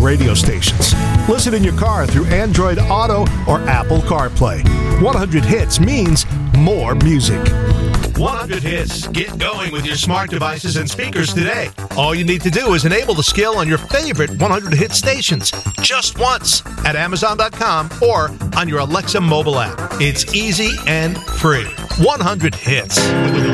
radio stations. Listen in your car through Android Auto or Apple CarPlay. 100 hits means more music. 100 hits. Get going with your smart devices and speakers today. All you need to do is enable the skill on your favorite 100 hit stations just once at Amazon.com or on your Alexa mobile app. It's easy and free. 100 hits with